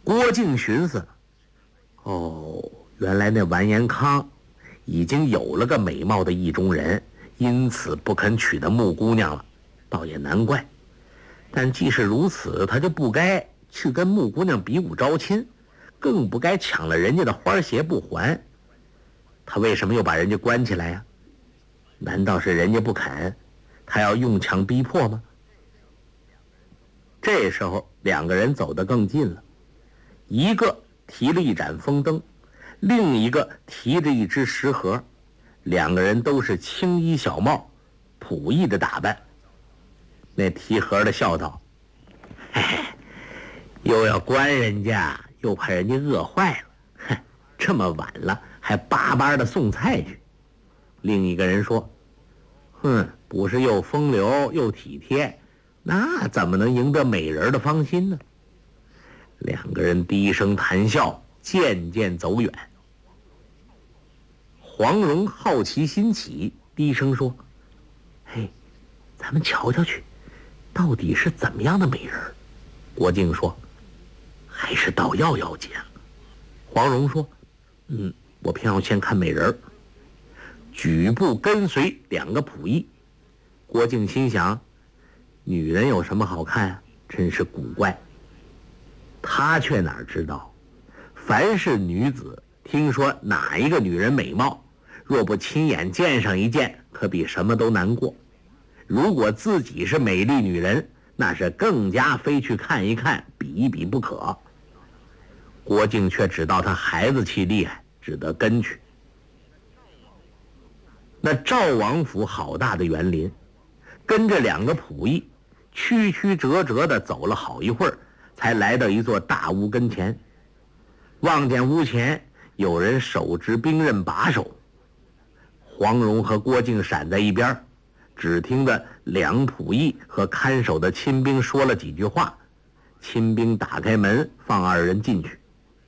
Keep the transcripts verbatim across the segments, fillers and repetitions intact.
郭靖寻思，哦，原来那完颜康已经有了个美貌的意中人，因此不肯娶的穆姑娘了，倒也难怪。但既是如此，他就不该去跟穆姑娘比武招亲，更不该抢了人家的花鞋不还。他为什么又把人家关起来呀？难道是人家不肯，他要用强逼迫吗？这时候两个人走得更近了，一个提了一盏风灯，另一个提着一只食盒，两个人都是青衣小帽，朴艺的打扮。那提盒的笑道：“嘿嘿，又要关人家，又怕人家饿坏了，哼，这么晚了还巴巴的送菜去。”另一个人说：“哼，不是又风流又体贴，那怎么能赢得美人的芳心呢？”两个人低声谈笑，渐渐走远。黄蓉好奇心起，低声说：“嘿，咱们瞧瞧去，到底是怎么样的美人？”郭靖说：“还是捣药要紧。”黄蓉说：“嗯，我偏要先看美人。”举步跟随两个仆役。郭靖心想，女人有什么好看啊？真是古怪。他却哪知道，凡是女子听说哪一个女人美貌，若不亲眼见上一见，可比什么都难过。如果自己是美丽女人，那是更加非去看一看，比一比不可。郭靖却知道他孩子气厉害，只得跟去。那赵王府好大的园林，跟着两个仆役曲曲折折地走了好一会儿，才来到一座大屋跟前。望见屋前有人手执兵刃把守，黄蓉和郭靖闪在一边，只听得两仆役和看守的亲兵说了几句话，亲兵打开门放二人进去。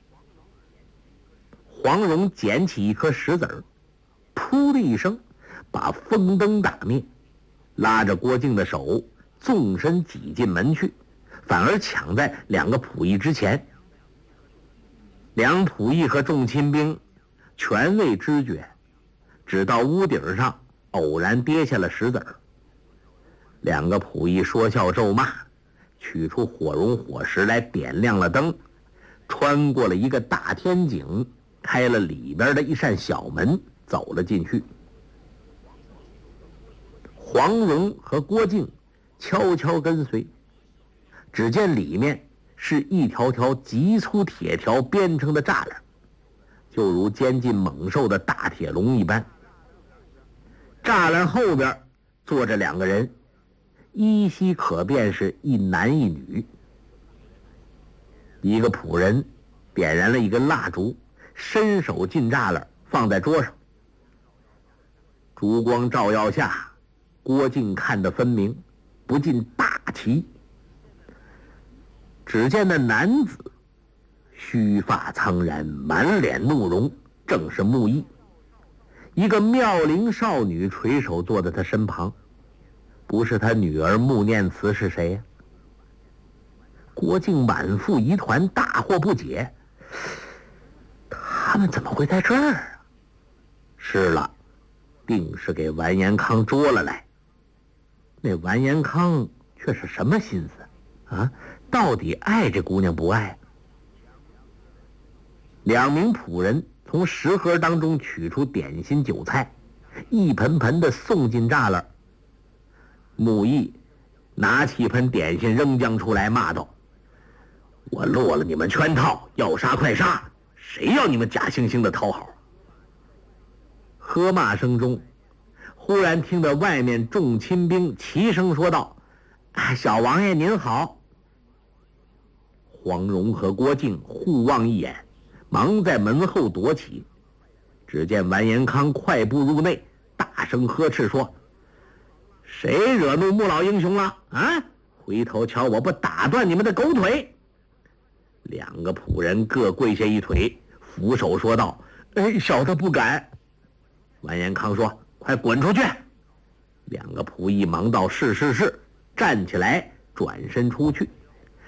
黄蓉捡起一颗石子儿，噗的一声把风灯打灭，拉着郭靖的手纵身挤进门去，反而抢在两个仆役之前。两仆役和众亲兵全未知觉，只到屋顶上偶然跌下了石子儿。两个仆役说笑咒骂，取出火绒火石来点亮了灯，穿过了一个大天井，开了里边的一扇小门，走了进去。黄蓉和郭靖悄悄跟随，只见里面是一条条极粗铁条编成的栅栏，就如监禁猛兽的大铁笼一般。栅栏后边坐着两个人，依稀可辨是一男一女。一个仆人点燃了一根蜡烛，伸手进栅栏，放在桌上。烛光照耀下，郭靖看得分明，不禁大奇。只见那男子须发苍然，满脸怒容，正是穆毅。一个妙龄少女垂手坐在他身旁，不是他女儿穆念慈是谁呀？郭靖满腹疑团，大惑不解，他们怎么会在这儿啊？是了，定是给完颜康捉了来。那完颜康却是什么心思啊？到底爱这姑娘不爱？两名仆人从食盒当中取出点心酒菜，一盆盆的送进栅栏。穆毅拿起一盆点心扔将出来，骂道：“我落了你们圈套，要杀快杀！谁要你们假惺惺的讨好？”喝骂声中，忽然听得外面众亲兵齐声说道：“哎，小王爷您好！”黄蓉和郭靖互望一眼，忙在门后躲起。只见完颜康快步入内，大声呵斥说：“谁惹怒穆老英雄了啊？回头瞧我不打断你们的狗腿！”两个仆人各跪下一腿，俯首说道：“哎，小的不敢。”完颜康说：“快滚出去！”两个仆役忙道：“是是是！”站起来转身出去。